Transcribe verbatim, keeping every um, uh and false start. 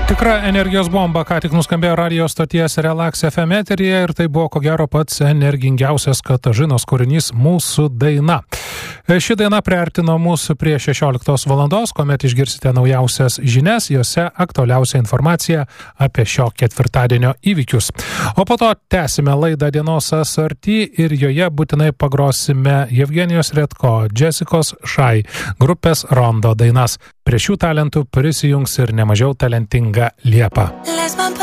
Tikra energijos bomba, ką tik nuskambėjo radio stoties Relax F M eteryje ir tai buvo ko gero pats energingiausias Katažinos kūrinys Mūsų daina. Ši daina priartino mūsų prie šešioliktos valandos, kuomet išgirsite naujausias žinias, jose aktualiausia informacija apie šio ketvirtadienio įvykius. O po to tęsime laidą Dienos Asarty ir joje būtinai pagrosime Jevgenijos Redko, Jessicos Shy, grupės Rondo dainas. Prie šių talentų prisijungs ir nemažiau talentinga Liepa.